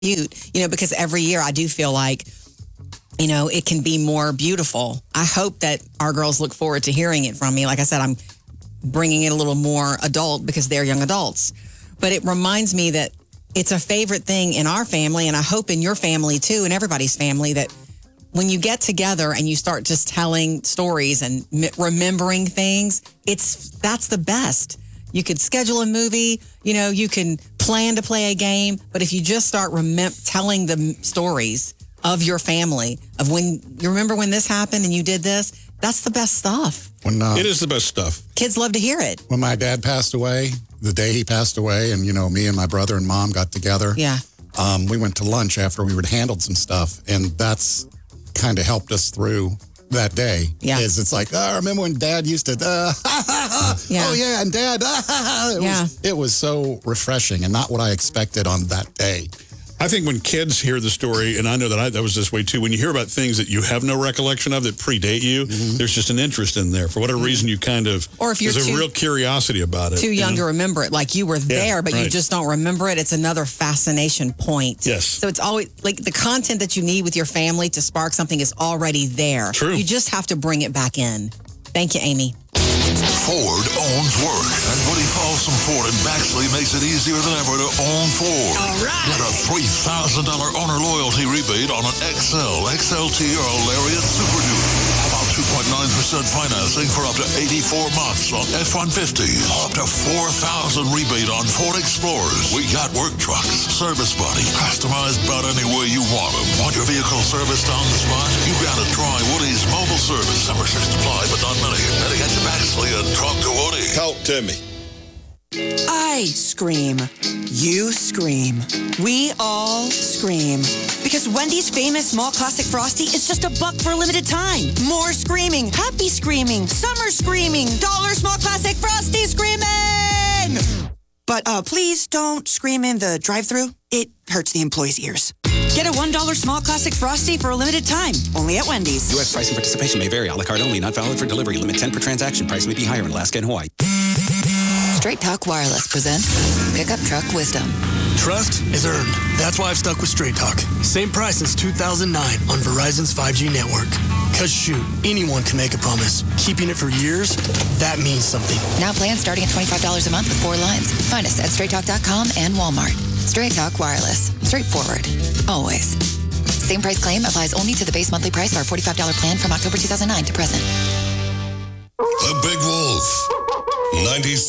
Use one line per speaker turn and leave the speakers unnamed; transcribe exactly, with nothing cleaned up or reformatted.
cute, you know, because every year I do feel like, you know, it can be more beautiful. I hope that our girls look forward to hearing it from me. Like I said, I'm bringing it a little more adult because they're young adults. But it reminds me that it's a favorite thing in our family, and I hope in your family too, and everybody's family, that when you get together and you start just telling stories and m- remembering things, it's that's the best. You could schedule a movie, you know, you can plan to play a game, but if you just start remem- telling the m- stories of your family, of when you remember when this happened and you did this, that's the best stuff.
When, uh,
it is the best stuff.
Kids love to hear it.
When my dad passed away, the day he passed away, and, you know, me and my brother and mom got together.
Yeah.
Um, we went to lunch after we had handled some stuff, and that's kind of helped us through that day.
Yeah.
Is it's like, oh, I remember when Dad used to, uh,
yeah.
oh, yeah, and Dad, uh, it,
yeah.
was, it was so refreshing and not what I expected on that day.
I think when kids hear the story, and I know that I, that was this way too, when you hear about things that you have no recollection of that predate you, mm-hmm. there's just an interest in there. For whatever mm-hmm. reason, you kind of,
or if you're
there's
too,
a real curiosity about it.
Too young
you know?
to remember it. Like you were there,
yeah,
but
right.
you just don't remember it. It's another fascination point.
Yes.
So it's always, like the content that you need with your family to spark something is already there.
True.
You just have to bring it back in. Thank you, Amy.
Ford owns work, and Woody Folsom Ford in Baxley makes it easier than ever to own Ford.
All right.
Get a three thousand dollars owner loyalty rebate on an X L, X L T, or Lariat Super Duty. How about two point nine percent financing for up to eighty-four months on F one fifties? Up to four thousand dollars rebate on Ford Explorers. We got work trucks, service body, customized about any way you want them. Want your vehicle serviced on the spot? You gotta try Woody's mobile service. Number six supply, but not many. Better get to Baxley and talk to Woody.
Talk to me.
I scream. You scream. We all scream. Because Wendy's famous small classic Frosty is just a buck for a limited time. More screaming. Happy screaming. Summer screaming. Dollar small classic Frosty screaming! But uh, please don't scream in the drive-thru. It hurts the employees' ears. Get a one dollar small classic Frosty for a limited time. Only at Wendy's.
U S price and participation may vary. A la carte only. Not valid for delivery. Limit ten per transaction. Price may be higher in Alaska and Hawaii.
Straight Talk Wireless presents Pickup Truck Wisdom.
Trust is earned. That's why I've stuck with Straight Talk. Same price since two thousand nine on Verizon's five G network. Because shoot, anyone can make a promise. Keeping it for years, that means something.
Now plans starting at twenty-five dollars a month with four lines. Find us at straight talk dot com and Walmart. Straight Talk Wireless. Straightforward. Always. Same price claim applies only to the base monthly price of our forty-five dollars plan from October two thousand nine to present.
The Big Wolf. ninety-six